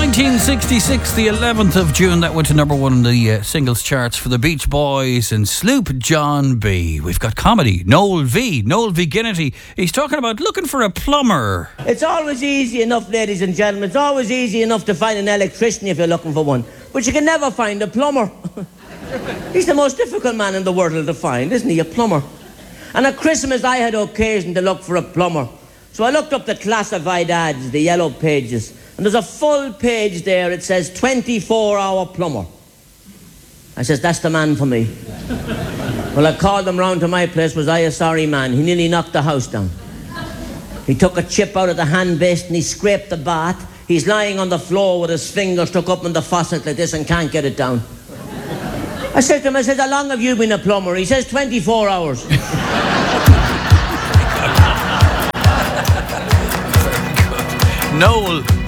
1966, the 11th of June, that went to number one in the singles charts for the Beach Boys and Sloop John B. We've got comedy, Noel Viginity. He's talking about looking for a plumber. It's always easy enough, ladies and gentlemen. It's always easy enough to find an electrician if you're looking for one. But you can never find a plumber. He's the most difficult man in the world to find, isn't he? A plumber. And at Christmas, I had occasion to look for a plumber. So I looked up the classified ads, the yellow pages. And there's a full page there. It says 24-hour plumber. I says, that's the man for me. Well, I called him round to my place. Was I a sorry man? He nearly knocked the house down. He took a chip out of the hand basin and he scraped the bath. He's lying on the floor with his fingers stuck up in the faucet like this and can't get it down. I said to him, how long have you been a plumber? He says, 24 hours. Noel